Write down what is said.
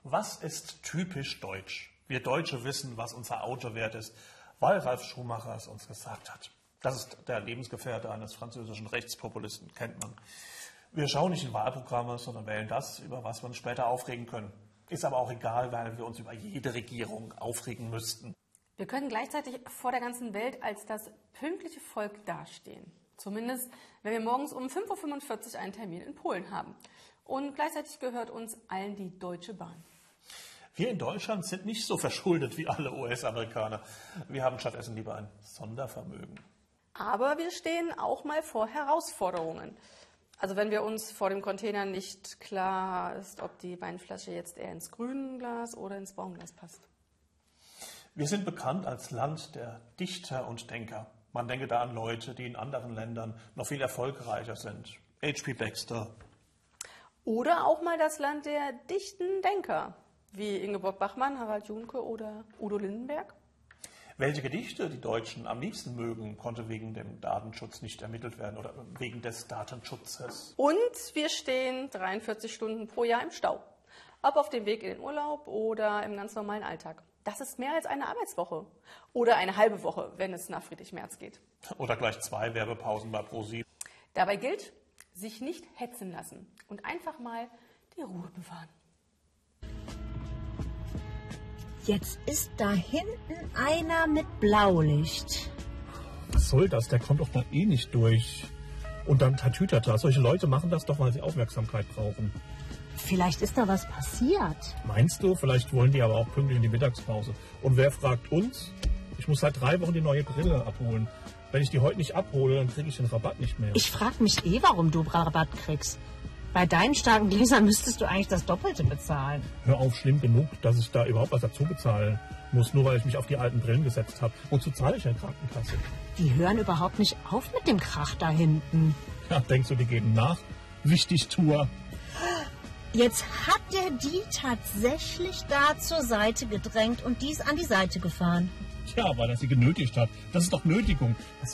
Was ist typisch deutsch? Wir Deutsche wissen, was unser Auto wert ist, weil Ralf Schumacher es uns gesagt hat. Das ist der Lebensgefährte eines französischen Rechtspopulisten, kennt man. Wir schauen nicht in Wahlprogramme, sondern wählen das, über was wir uns später aufregen können. Ist aber auch egal, weil wir uns über jede Regierung aufregen müssten. Wir können gleichzeitig vor der ganzen Welt als das pünktliche Volk dastehen. Zumindest, wenn wir morgens um 5.45 Uhr einen Termin in Polen haben. Und gleichzeitig gehört uns allen die Deutsche Bahn. Wir in Deutschland sind nicht so verschuldet wie alle US-Amerikaner. Wir haben stattdessen lieber ein Sondervermögen. Aber wir stehen auch mal vor Herausforderungen. Also wenn wir uns vor dem Container nicht klar ist, ob die Weinflasche jetzt eher ins Grünglas oder ins Braunglas passt. Wir sind bekannt als Land der Dichter und Denker. Man denke da an Leute, die in anderen Ländern noch viel erfolgreicher sind. H.P. Baxter. Oder auch mal das Land der dichten Denker, wie Ingeborg Bachmann, Harald Junke oder Udo Lindenberg. Welche Gedichte die Deutschen am liebsten mögen, konnte wegen dem Datenschutz nicht ermittelt werden oder wegen des Datenschutzes. Und wir stehen 43 Stunden pro Jahr im Stau. Ob auf dem Weg in den Urlaub oder im ganz normalen Alltag. Das ist mehr als eine Arbeitswoche. Oder eine halbe Woche, wenn es nach Friedrich Merz geht. Oder gleich 2 Werbepausen bei ProSieben. Dabei gilt, sich nicht hetzen lassen und einfach mal die Ruhe bewahren. Jetzt ist da hinten einer mit Blaulicht. Was soll das? Der kommt doch da eh nicht durch. Und dann Tatütata. Solche Leute machen das doch, weil sie Aufmerksamkeit brauchen. Vielleicht ist da was passiert. Meinst du? Vielleicht wollen die aber auch pünktlich in die Mittagspause. Und wer fragt uns? Ich muss seit 3 Wochen die neue Brille abholen. Wenn ich die heute nicht abhole, dann kriege ich den Rabatt nicht mehr. Ich frage mich warum du Rabatt kriegst. Bei deinen starken Gläsern müsstest du eigentlich das Doppelte bezahlen. Hör auf, schlimm genug, dass ich da überhaupt was dazu bezahlen muss, nur weil ich mich auf die alten Brillen gesetzt habe. Wozu zahle ich eine Krankenkasse? Die hören überhaupt nicht auf mit dem Krach da hinten. Ja, denkst du, die geben nach? Wichtigtuer. Jetzt hat der die tatsächlich da zur Seite gedrängt und die ist an die Seite gefahren. Ja, weil er sie genötigt hat. Das ist doch Nötigung.